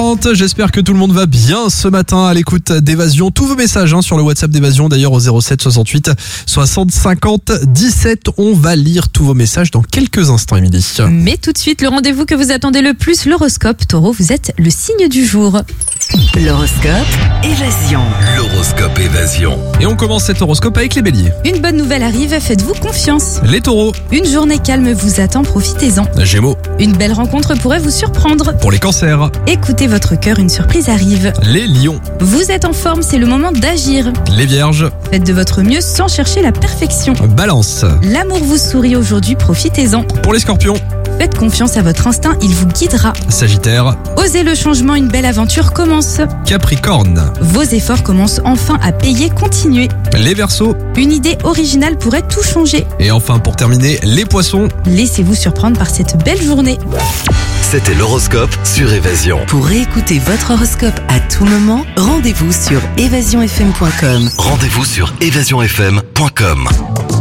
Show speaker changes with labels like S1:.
S1: J'espère que tout le monde va bien ce matin à l'écoute d'Évasion. Tous vos messages sur le WhatsApp d'Évasion, d'ailleurs au 07 68 60 50 17. On va lire tous vos messages dans quelques instants, Émilie.
S2: Mais tout de suite, le rendez-vous que vous attendez le plus, l'horoscope. Taureau, vous êtes le signe du jour.
S3: L'horoscope Évasion.
S4: L'horoscope Évasion.
S1: Et on commence cet horoscope avec les béliers.
S2: Une bonne nouvelle arrive, faites-vous confiance.
S1: Les taureaux.
S2: Une journée calme vous attend, profitez-en.
S1: Gémeaux.
S2: Une belle rencontre pourrait vous surprendre.
S1: Pour les cancers.
S2: Écoutez votre cœur, une surprise arrive.
S1: Les lions.
S2: Vous êtes en forme, c'est le moment d'agir.
S1: Les vierges.
S2: Faites de votre mieux sans chercher la perfection.
S1: Balance.
S2: L'amour vous sourit aujourd'hui, profitez-en.
S1: Pour les scorpions.
S2: Faites confiance à votre instinct, il vous guidera.
S1: Sagittaire.
S2: Osez le changement, une belle aventure commence.
S1: Capricorne.
S2: Vos efforts commencent enfin à payer, continuez.
S1: Les verseaux.
S2: Une idée originale pourrait tout changer.
S1: Et enfin pour terminer, les poissons.
S2: Laissez-vous surprendre par cette belle journée.
S4: C'était l'horoscope sur Évasion.
S3: Pour réécouter votre horoscope à tout moment, rendez-vous sur évasionfm.com.
S4: Rendez-vous sur évasionfm.com.